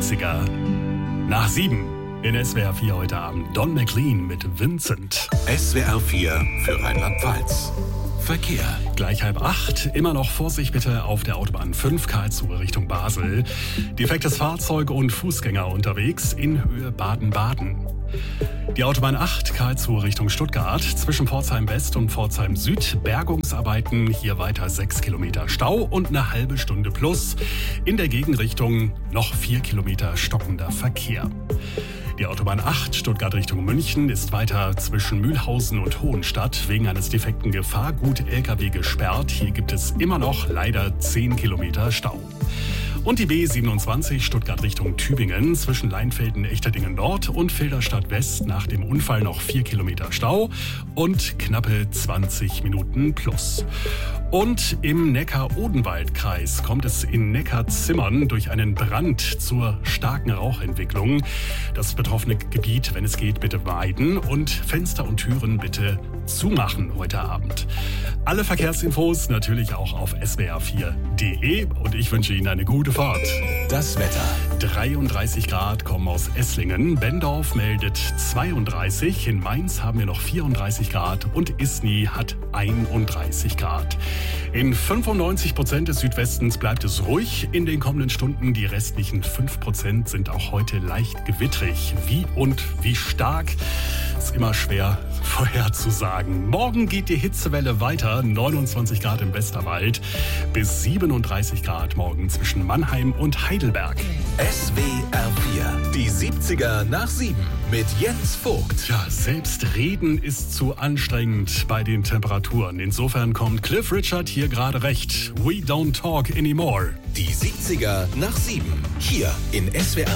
70er nach 7. In SWR 4 heute Abend Don McLean mit Vincent. SWR 4 für Rheinland-Pfalz. Verkehr. Gleich 7:30. Immer noch Vorsicht bitte auf der Autobahn 5 Karlsruhe Richtung Basel. Defektes Fahrzeug und Fußgänger unterwegs in Höhe Baden-Baden. Die Autobahn 8 Karlsruhe Richtung Stuttgart zwischen Pforzheim West und Pforzheim Süd. Bergungsarbeiten, hier weiter 6 Kilometer Stau und eine halbe Stunde plus. In der Gegenrichtung noch 4 Kilometer stockender Verkehr. Die Autobahn 8 Stuttgart Richtung München ist weiter zwischen Mühlhausen und Hohenstadt wegen eines defekten Gefahrgut-LKW gesperrt. Hier gibt es immer noch leider 10 Kilometer Stau. Und die B27 Stuttgart Richtung Tübingen zwischen Leinfelden, Echterdingen Nord und Filderstadt West nach dem Unfall noch 4 Kilometer Stau und knappe 20 Minuten plus. Und im Neckar-Odenwald-Kreis kommt es in Neckarzimmern durch einen Brand zur starken Rauchentwicklung. Das betroffene Gebiet, wenn es geht, bitte meiden und Fenster und Türen bitte zumachen heute Abend. Alle Verkehrsinfos natürlich auch auf swr4.de und ich wünsche Ihnen eine gute Fahrt. Das Wetter. 33 Grad kommen aus Esslingen. Bendorf meldet 32. In Mainz haben wir noch 34 Grad und Isny hat 31 Grad. In 95% des Südwestens bleibt es ruhig in den kommenden Stunden. Die restlichen 5% sind auch heute leicht gewittrig. Wie und wie stark ist immer schwer vorherzusagen. Morgen geht die Hitzewelle weiter. 29 Grad im Westerwald bis 37 Grad morgen zwischen Mannheim und Heidelberg. SWR 4, die 70er nach 7 mit Jens Vogt. Ja, selbst reden ist zu anstrengend bei den Temperaturen. Insofern kommt Cliff Richard hier gerade recht. We don't talk anymore. Die 70er nach 7, hier in SWR